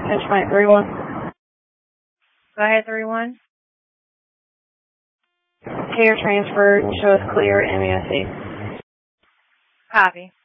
Pinchpoint 3-1. Go ahead, 3-1. Care transferred. Show us clear MESC. Copy.